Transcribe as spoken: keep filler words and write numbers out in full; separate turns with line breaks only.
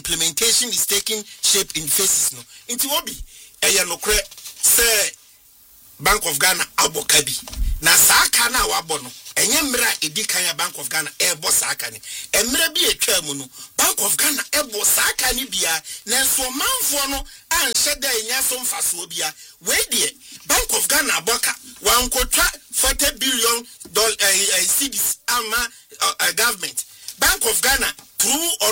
implementation is taking shape in phases no. Inti obi eye no kre say Bank of Ghana abokabi na saaka na wabo no enye mra edi kan Bank of Ghana ebo saaka ni emra bi etwa mu no Bank of Ghana ebo saaka ni bia na so manfo no anhye da enya so mfaso bia we de Bank of Ghana aboka wankotwa forty billion dollar uh, uh, cedis ama uh, uh, government Bank of Ghana through